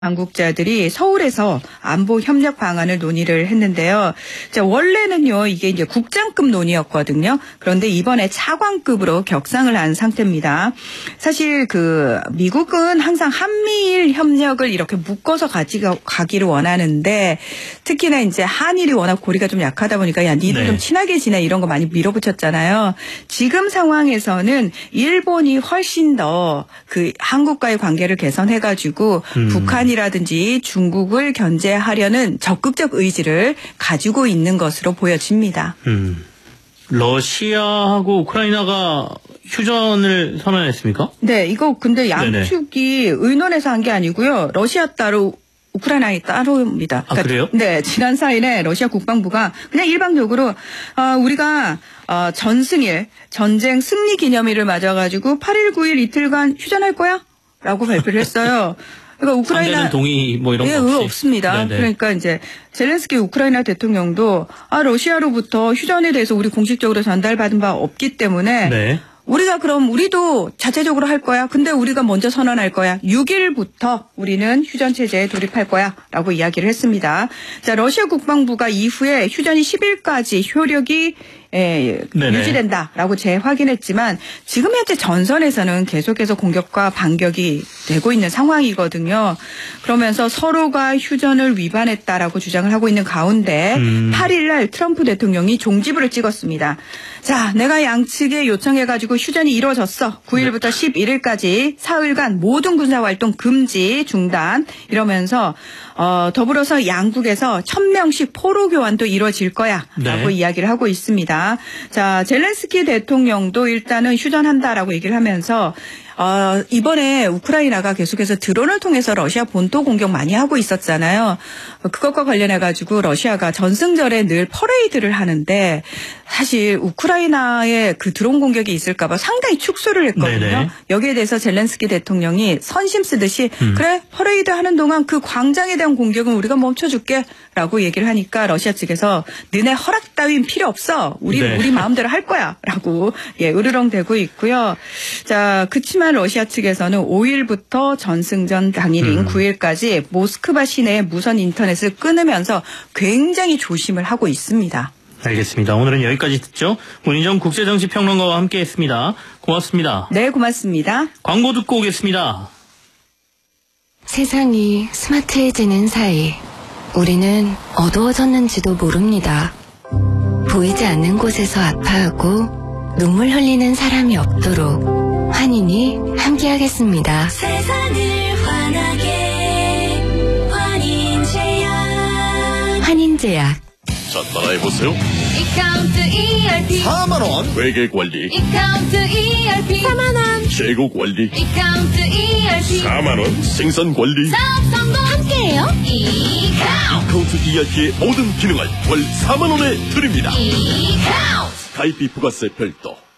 당국자들이 서울에서 안보 협력 방안을 논의를 했는데요. 자, 원래는요, 이게 이제 국장급 논의였거든요. 그런데 이번에 차관급으로 격상을 한 상태입니다. 사실 미국은 항상 한미일 협력을 이렇게 묶어서 가기를 원하는데, 특히나 이제 한일이 워낙 고리가 좀 약하다 보니까 야, 니들 좀 친하게 지내 이런 거 많이 밀어붙였잖아요. 지금 상황에서는 일본이 훨씬 더 한국과의 관계를 개선해가지고 북한이라든지 중국을 견제하려는 적극적 의지를 가지고 있는 것으로 보여집니다. 러시아하고 우크라이나가 휴전을 선언했습니까? 네, 이거 근데 양측이 의논해서 한 게 아니고요. 러시아 따로 우크라이나에 따로입니다. 그러니까, 그래요? 네, 지난 4일에 러시아 국방부가 그냥 일방적으로 우리가 전승일 전쟁 승리 기념일을 맞아가지고 8일, 9일 이틀간 휴전할 거야? 라고 발표를 했어요. 그러니까 우크라이나 동의 뭐 이런 거 없이. 없습니다. 네네. 그러니까 이제 젤렌스키 우크라이나 대통령도 러시아로부터 휴전에 대해서 우리 공식적으로 전달받은 바 없기 때문에 우리도 자체적으로 할 거야. 근데 우리가 먼저 선언할 거야. 6일부터 우리는 휴전 체제에 돌입할 거야. 라고 이야기를 했습니다. 자, 러시아 국방부가 이후에 휴전이 10일까지 효력이 유지된다라고 재확인했지만 지금 현재 전선에서는 계속해서 공격과 반격이 되고 있는 상황이거든요. 그러면서 서로가 휴전을 위반했다라고 주장을 하고 있는 가운데 8일 날 트럼프 대통령이 종지부를 찍었습니다. 자, 내가 양측에 요청해가지고 휴전이 이루어졌어. 9일부터 11일까지 사흘간 모든 군사활동 금지 중단 이러면서 더불어서 양국에서 1000명씩 포로 교환도 이루어질 거야 라고 이야기를 하고 있습니다. 자, 젤렌스키 대통령도 일단은 휴전한다라고 얘기를 하면서 이번에 우크라이나가 계속해서 드론을 통해서 러시아 본토 공격 많이 하고 있었잖아요. 그것과 관련해가지고 러시아가 전승절에 늘 퍼레이드를 하는데 사실 우크라이나에 드론 공격이 있을까봐 상당히 축소를 했거든요. 네네. 여기에 대해서 젤렌스키 대통령이 선심 쓰듯이 그래 퍼레이드 하는 동안 그 광장에 대한 공격은 우리가 멈춰줄게 라고 얘기를 하니까 러시아 측에서 너네 허락 따윈 필요 없어. 우리 마음대로 할 거야 라고 으르렁대고 있고요. 자, 그치만 러시아 측에서는 5일부터 전승전 당일인 9일까지 모스크바 시내의 무선 인터넷을 끊으면서 굉장히 조심을 하고 있습니다. 알겠습니다. 오늘은 여기까지 듣죠. 문희정 국제정치평론가와 함께했습니다. 고맙습니다. 네, 고맙습니다. 광고 듣고 오겠습니다. 세상이 스마트해지는 사이 우리는 어두워졌는지도 모릅니다. 보이지 않는 곳에서 아파하고 눈물 흘리는 사람이 없도록 환인이 함께하겠습니다. 세상을 환하게 환인제약. 환인제약. 자, 따라해보세요. 이카운트 ERP 4만원 회계관리. 이카운트 ERP 4만원 재고관리. 이카운트 ERP 4만원 생산관리. 사업성도 함께해요. 이카운트 ERP의 모든 기능을 월 4만원에 드립니다. 이카운트 가입비 부가세 별도.